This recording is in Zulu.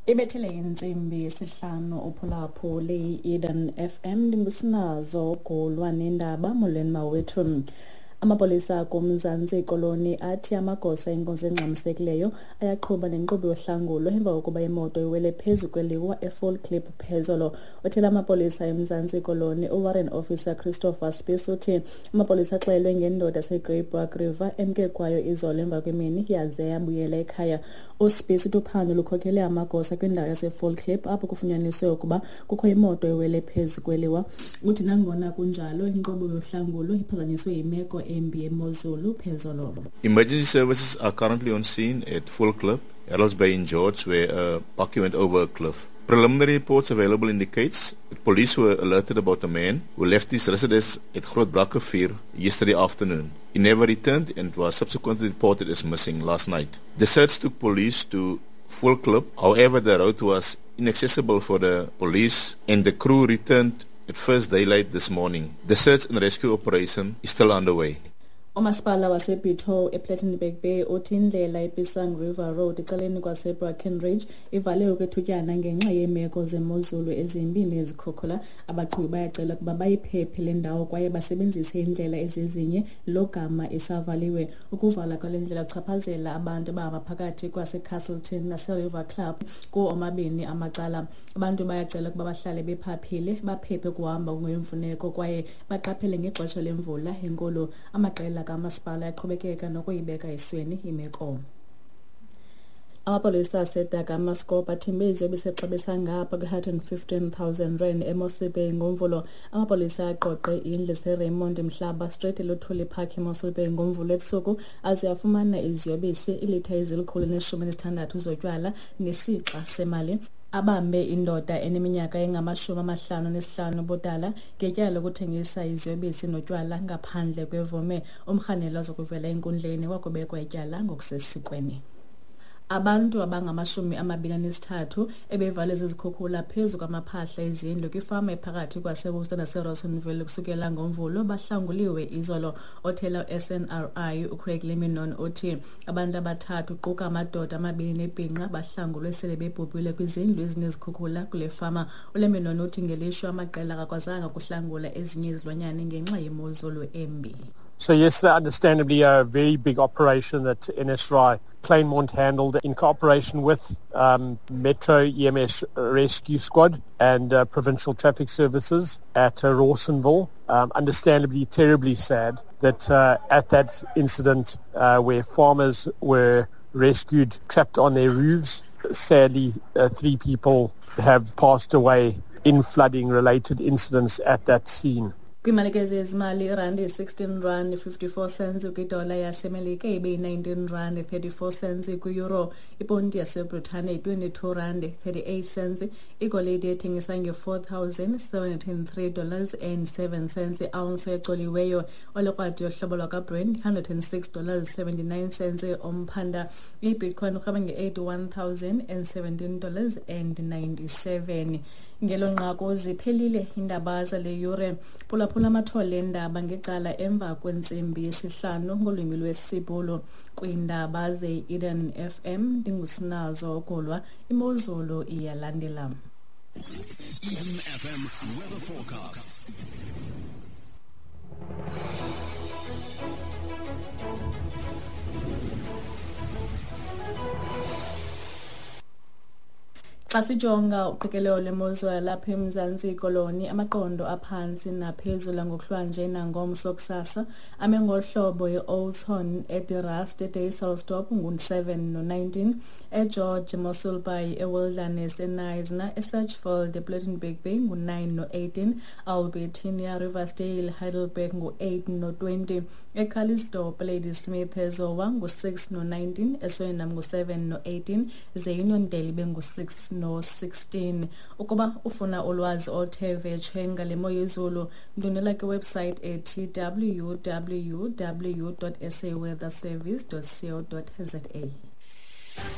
Ibethele insimbi yesihlanu uphulaphuli le-Eden FM ndingusinazo golwa nendaba molweni mawethu. Amapolisa kuMzantsi Koloni athi amagosa enkonzo engxamisekileyo ayaqhuba nenkqubo yohlangulo emva kokuba imoto iwele phezu kweliwa eFull Clip phezolo. Uthela amapolisa eMzantsi Koloni uWarrant Officer Christopher Spies uthi amapolisa axelelwe ngendoda yaseGreybuck River emke kwayo izolo emva kwemini yaze yabuyela ekhaya. USpies uthi uphando lukhokhele amagosa kwindawo yaseFull Clip apho kufunyaniswe ukuba kukho imoto iwele phezu kweliwa. Uthi nangona kunjalo inkqubo yohlangulo iphazanyiswe yimeko embi eMozulu phezolo. Emergency services are currently on scene at Full Clip, Harold's Bay in George, where a bakkie went over a cliff. Preliminary reports available indicates that police were alerted about a man who left his residence at Grootbrakrivier yesterday afternoon. He never returned and was subsequently reported as missing last night. The search took police to Full Clip. However, the road was inaccessible for the police and the crew returned at first daylight this morning. The search and rescue operation is still underway. Umasipala waseBito ePlattenberg Bay uthi indlela ePisang River Road ecaleni kwaseBrackenridge ivale ukwethutyana ngenxa yeemeko zemozulu ezimbi nezikhukhula. Abaqhubi bayacela ukuba bayiphephe le ndawo kwaye basebenzise indlela ezezinye logama isavaliwe. Ukuvala kwale ndlela kuchaphazela abantu abahamba phakathi kwaseCastleton naseRiver Club omabini amacala. Abantu bayacela ukuba bahlale bephaphile, baphephe kuhamba ngokuyimfuneko kwaye baqaphele ngexesha lemvula enkulu. Amaqela kamasipala yaqhubekeka nokuyibeka esweni imeko. Amapolisa aseDagamaskopa athimbe izobi sexabisa ngapha kwe-115,000 eMossel Bay ngomvulo. Amapolisa aqoqe indlu seRaymond Mhlaba Street eLuthuli Park eMossel Bay ngomvulo ebusuku aze afumana iziyobisi ilitha ezili-116 zotywala nesixa semali. Abambe indoda eneminyaka engama-55 ubudala ngetyala lokuthengisa iziyobisi notywala ngaphandle kwevume. Umrhanelwa zokuvela enkundleni wakubekwa ityala ngokusesikweni. Abantu abangama-23 ebevale zizikhukhula phezu kwamaphahla ezindlu kwifama ephakathi kwaseWorcester naseRossonville kusukela ngomvulo bahlanguliwe izolo. Othela SNRI uCraig Leminon uthi abantu abathathu quka amadoda amabini nebhinqa bahlangulwe sele bebhubhile kwizindlu ezinezikhukhula kule fama. uLeminon uthi ngelishwa amaqela akakwazanga kuhlangula ezinye izilwanyane ngenxa yemozulu embi. So yesterday, understandably, a very big operation that NSRI Claremont handled in cooperation with Metro EMS Rescue Squad and Provincial Traffic Services at Rawsonville. Understandably, terribly sad that at that incident where farmers were rescued trapped on their roofs, sadly, 3 people have passed away in flooding-related incidents at that scene. Kwimalekezi ezimali irandi 16 rand 54 cents kwidola yasemelika ibe 19 rand 34 cents kwi-euro. Iponti yaseBritane 22 rand 38 cents. Igolide ethengisa $4,703.07. Ounce ecoliweyo olekrwadi yohlobo lwakaBrent $106.79. Omphanda iBitcoin urhaba nge-$81,017.97. Ngelo nqaku ziphelile indaba zale yure. Phulaphula amathole endaba ngecala emva kwentsimbi yesihlanu ngolwimi lwesiBhulu kwiindaba ze-Eden FM. Ndingusinazo golwa, imozulu iyalandela. Eden FM weather forecast. Xa sijonga uqikelelo lwemozulu lapha eMzantsi Koloni, amaqondo aphansi naphezulu ngokuhlwanje nangomso kusasa ame ngohlobo e-Oldton, eDirrast, eDayselsdorp ngu-7 no-19, eGeorge, Mossel Bay, eWilderness, eNisna, eSurchville, ePlattenberg Bay ngu-9 no-18, Albertina, Riversdale, Heidelberg ngu-8 no-20, eCalisdorp, Ladysmith, eZowa ngu-6 no-19, eSwellendam ngu-7 no-18, zeYuniondale bengu-6 no-16. Ukuba ufuna ulwazi oluthe vetshe ngale mo yezulu, ndonela kwiwebsite ethi www.saweatherservice.co.za.